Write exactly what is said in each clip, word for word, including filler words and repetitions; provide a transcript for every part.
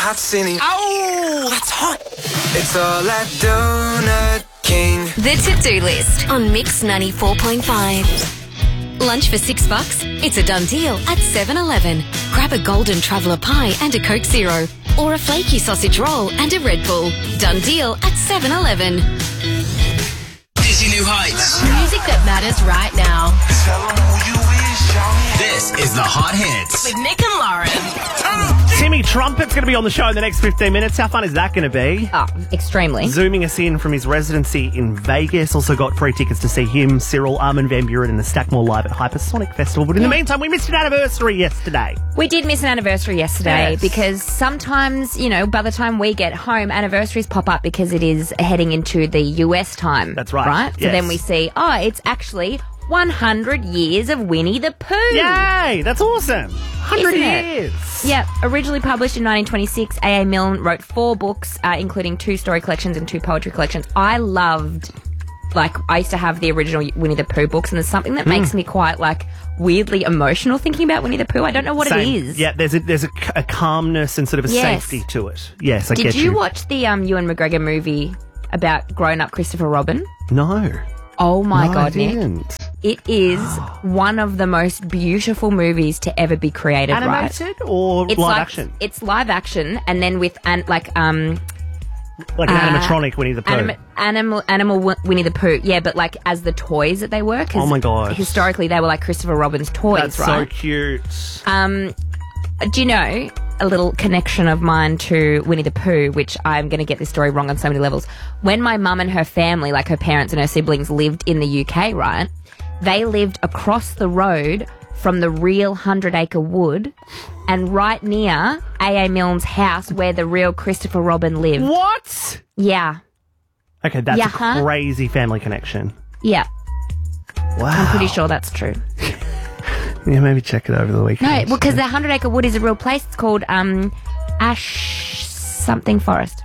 hot singing. Oh, that's hot. It's all at Donut King. The to-do list on Mix ninety-four point five. Lunch for six bucks? It's a done deal at seven eleven. Grab a golden traveller pie and a Coke Zero. Or a flaky sausage roll and a Red Bull. Done deal at seven eleven. Dizzy New Heights. Music that matters right now. Tell 'em who you is, y'all. This is The Hot Hits. With Nick and Lauren. Timmy Trumpet's going to be on the show in the next fifteen minutes. How fun is that going to be? Oh, extremely. Zooming us in from his residency in Vegas. Also got free tickets to see him, Cyril, Armin van Buuren and the Stackmore live at Hypersonic Festival. But in the meantime, we missed an anniversary yesterday. We did miss an anniversary yesterday Yes. because sometimes, you know, by the time we get home, anniversaries pop up because it is heading into the U S time. That's right, Right? So yes. then we see, oh, it's actually one hundred years of Winnie the Pooh. Yay! That's awesome. one hundred Isn't it? years. Yeah, originally published in nineteen twenty-six, A A. Milne wrote four books, uh, including two story collections and two poetry collections. I loved, like, I used to have the original Winnie the Pooh books, and there's something that makes me quite, like, weirdly emotional thinking about Winnie the Pooh. I don't know what Same. it is. Yeah, there's a there's a, a calmness and sort of a Yes. safety to it. Yes, I Did get you, you. watch the um, Ewan McGregor movie about grown-up Christopher Robin? No. Oh, my No, God, I Nick. didn't. It is one of the most beautiful movies to ever be created, right? Animated or It's live like, action? It's live action, and then with, an, like, um... Like an uh, animatronic Winnie the Pooh. Anim- animal, animal Wi- Winnie the Pooh, yeah, but like as the toys that they were. 'cause Oh my God. Historically, they were like Christopher Robin's toys, That's right? so cute. Um, do you know a little connection of mine to Winnie the Pooh, which I'm going to get this story wrong on so many levels. When my mum and her family, like her parents and her siblings, lived in the U K, right? They lived across the road from the real Hundred Acre Wood and right near A A. Milne's house where the real Christopher Robin lived. What? Yeah. Okay, that's Yeah, a huh? crazy family connection. Yeah. Wow. I'm pretty sure that's true. Yeah, maybe check it over the No, weekend. well, because the Hundred Acre Wood is a real place. It's called um, Ash something Forest.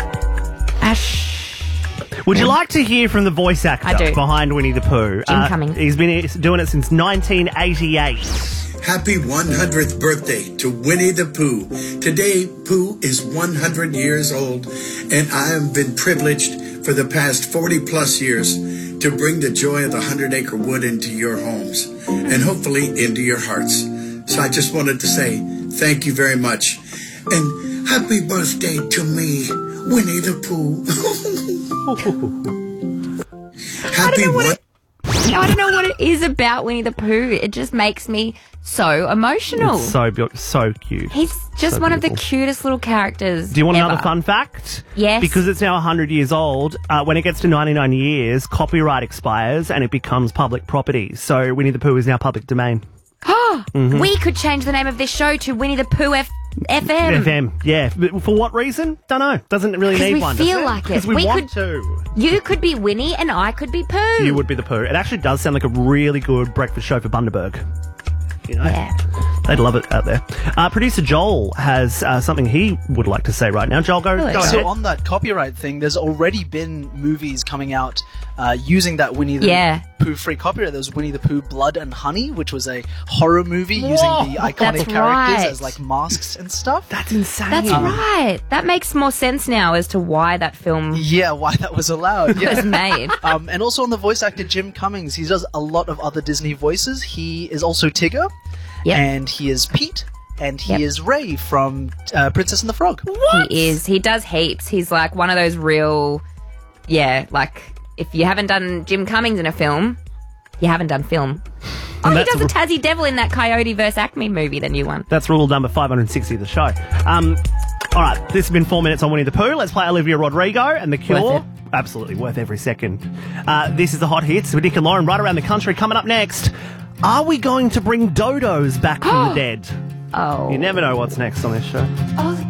Ash. Would you like to hear from the voice actor I do. behind Winnie the Pooh? Jim Cummings. He's been doing it since nineteen eighty-eight. Happy one hundredth birthday to Winnie the Pooh. Today, Pooh is one hundred years old, and I have been privileged for the past forty plus years to bring the joy of the Hundred Acre Wood into your homes and hopefully into your hearts. So I just wanted to say thank you very much. And happy birthday to me, Winnie the Pooh. Happy one. I don't know what it is about Winnie the Pooh. It just makes me so emotional. It's so beau- so cute. He's just So one of the beautiful. cutest little characters. Do you want ever. another fun fact? Yes. Because it's now one hundred years old, uh, when it gets to ninety-nine years, copyright expires and it becomes public property. So Winnie the Pooh is now public domain. Mm-hmm. We could change the name of this show to Winnie the Pooh F- FM. F M, yeah. But for what reason? Don't know. Doesn't really 'Cause need we one. feel does it? like it. Because we, We want could- to. You could be Winnie and I could be Pooh. You would be the Pooh. It actually does sound like a really good breakfast show for Bundaberg. You know? Yeah. They'd love it out there. Uh, producer Joel has uh, something he would like to say right now. Joel, go, Really? go So ahead. on that copyright thing, there's already been movies coming out uh, using that Winnie the Yeah. Pooh free copyright. There was Winnie the Pooh Blood and Honey, which was a horror movie using the iconic That's characters right. as like masks and stuff. That's insane. That's right. That makes more sense now as to why that film Yeah, why that was allowed. Yeah. was made. Um, and also on the voice actor Jim Cummings, he does a lot of other Disney voices. He is also Tigger, Yep. and he is Pete, and he Yep. is Ray from uh, Princess and the Frog. He is. He does heaps. He's like one of those real, yeah, like if you haven't done Jim Cummings in a film, you haven't done film. Oh, he that's does the a- Tassie Devil in that Coyote versus Acme movie, the new one. That's rule number five hundred sixty of the show. Um, all right, this has been four minutes on Winnie the Pooh. Let's play Olivia Rodrigo and The Cure. Worth it. Absolutely worth every second. Uh, this is the Hot Hits with Nick and Lauren right around the country. Coming up next, are we going to bring dodos back from the dead? Oh. You never know what's next on this show. Oh,